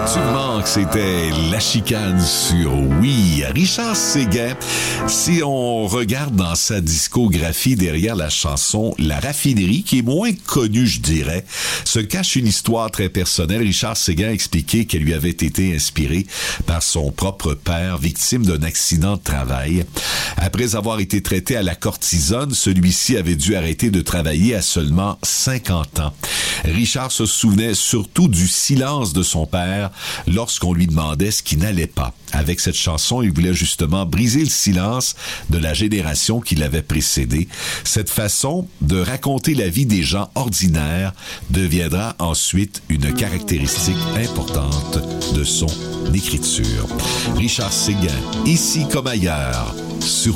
Tu me manques, c'était La Chicane sur Oui. Richard Séguin, si on regarde dans sa discographie derrière la chanson La Raffinerie, qui est moins connue, je dirais, se cache une histoire très personnelle. Richard Séguin a expliqué qu'elle lui avait été inspirée par son propre père, victime d'un accident de travail. Après avoir été traité à la cortisone, celui-ci avait dû arrêter de travailler à seulement 50 ans. Richard se souvenait surtout du silence de son père lorsqu'on lui demandait ce qui n'allait pas. Avec cette chanson, il voulait justement briser le silence de la génération qui l'avait précédé. Cette façon de raconter la vie des gens ordinaires deviendra ensuite une caractéristique importante de son écriture. Richard Séguin, ici comme ailleurs, sur